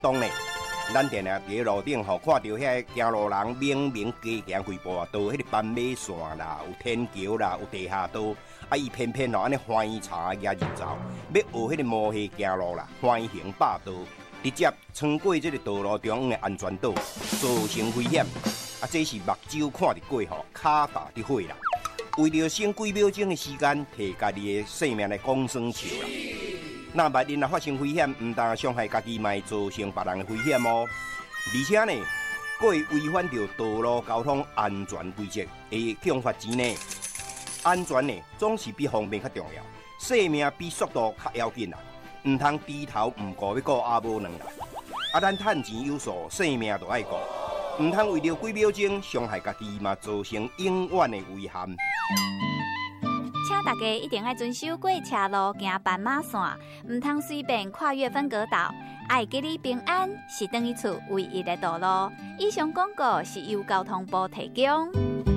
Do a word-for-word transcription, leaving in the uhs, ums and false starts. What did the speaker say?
当然，咱定定伫路顶吼，看到遐行路人明明加行几步啊，道迄个斑马线啦，有天桥啦，有地下道，啊，伊偏偏吼安尼欢喜茶举入走，要学迄个摩西行路啦，欢行霸道，直接穿过这个道路中央的安全岛，造成危险。啊，这是目睭看得过吼，脚踏得火啦。为着省几秒钟的时间，摕家己的性命来讲算笑啦。那万一若发生危险，唔但伤害家己，嘛会造成别人的危险哦。而且呢，佫会违反着道路交通安全规则，会奖罚钱呢。安全呢，总是比方便较重要，性命比速度较要紧啦。唔通低头唔顾要顾阿无两啦。啊，咱趁钱有数，性命就爱顾，唔通为着几秒钟伤害家己，嘛造成永远的遗憾。 请大家一定要遵守过车路、行斑马线，唔通随便跨越分隔岛。爱给你平安，是等于厝唯一的道路。以上广告是由交通部提供。